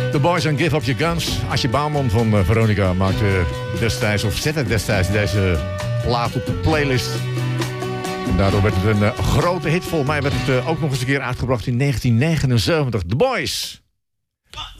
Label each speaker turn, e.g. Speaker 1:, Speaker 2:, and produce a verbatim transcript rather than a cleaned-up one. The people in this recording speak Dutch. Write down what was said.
Speaker 1: The Boys and Give Up Your Guns. Asje Bouwman van uh, Veronica maakte destijds, of zette destijds deze plaat op de playlist. En daardoor werd het een uh, grote hit. Volgens mij werd het uh, ook nog eens een keer uitgebracht in negentien negenenzeventig. The Boys.